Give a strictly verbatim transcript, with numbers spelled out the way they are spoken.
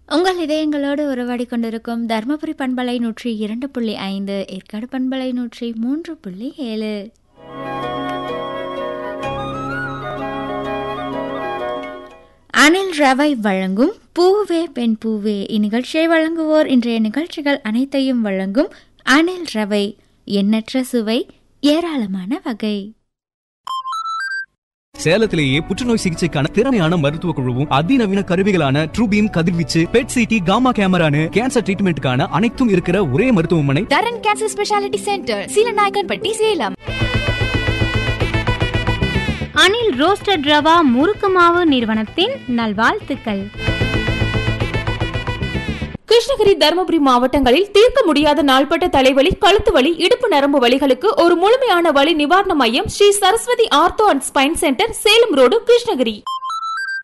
உங்கள் இதயங்களோடு உறவாடி கொண்டிருக்கும் தர்மபுரி பண்பலை நூற்றி இரண்டு புள்ளி ஐந்து, ஏற்காடு பண்பலை நூற்றி மூன்று புள்ளி ஏழு. அனில் ரவை வழங்கும் பூவே பெண் பூவே இந்நிகழ்ச்சியை வழங்குவோர் இன்றைய நிகழ்ச்சிகள் அனைத்தையும் வழங்கும் அனில் ரவை. எண்ணற்ற சுவை, ஏராளமான வகை. சேலத்திலேயே புற்றுநோய் சிகிச்சைக்கான திறமையான மருத்துவ குழுவும் அதிநவீன கருவிகளான ட்ரூபீம் கதிர்வீச்சு, பெட் சிடி, காமா கேமரானு கேன்சர் ட்ரீட்மெண்ட்டுக்கான அனைத்தும் இருக்கிற ஒரே மருத்துவமனை தரன் cancer speciality centre, Seelanaickenpatti, Salem. Anil roasted rava முறுக்கு மாவு நிறுவனத்தின் நல்வாழ்த்துக்கள். கிருஷ்ணகிரி, தருமபுரி மாவட்டங்களில் தீர்க்க முடியாத நாள்பட்ட தலைவலி, கழுத்து வலி, இடுப்பு நரம்பு வலிகளுக்கு ஒரு முழுமையான வலி நிவாரண மையம் Sri Saraswati ortho and spine centre, Salem road, Krishnagiri.